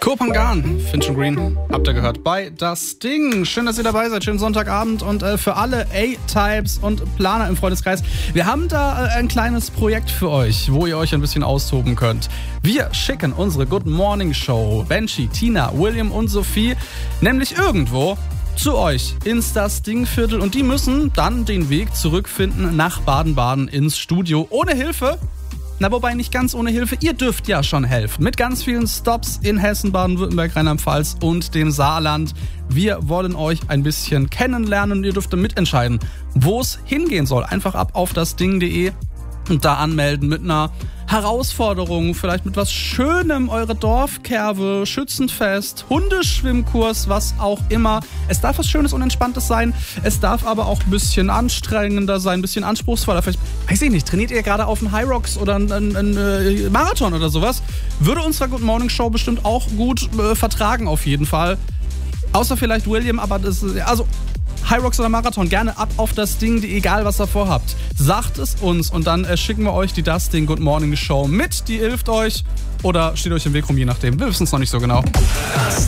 Kopangan, Finch und Green, habt ihr gehört, bei Das Ding. Schön, dass ihr dabei seid, schönen Sonntagabend und für alle A-Types und Planer im Freundeskreis. Wir haben da ein kleines Projekt für euch, wo ihr euch ein bisschen austoben könnt. Wir schicken unsere Good Morning Show, Benji, Tina, William und Sophie, nämlich irgendwo zu euch ins Das Ding-Viertel und die müssen dann den Weg zurückfinden nach Baden-Baden ins Studio ohne Hilfe. Na, wobei nicht ganz ohne Hilfe. Ihr dürft ja schon helfen. Mit ganz vielen Stops in Hessen, Baden-Württemberg, Rheinland-Pfalz und dem Saarland. Wir wollen euch ein bisschen kennenlernen und ihr dürft dann mitentscheiden, wo es hingehen soll. Einfach ab auf dasding.de und da anmelden mit einer Herausforderung, vielleicht mit was Schönem, eure Dorfkerve, Schützenfest, Hundeschwimmkurs, was auch immer. Es darf was Schönes und Entspanntes sein, es darf aber auch ein bisschen anstrengender sein, ein bisschen anspruchsvoller. Vielleicht, weiß ich nicht, trainiert ihr gerade auf einen High Rocks oder einen Marathon oder sowas? Würde unsere Good Morning Show bestimmt auch gut vertragen auf jeden Fall. Außer vielleicht William, aber das ist, also High Rocks oder Marathon, gerne ab auf das Ding, egal was ihr vorhabt. Sagt es uns und dann schicken wir euch die Das Ding Good Morning Show mit. Die hilft euch oder steht euch im Weg rum, je nachdem. Wir wissen es noch nicht so genau. Das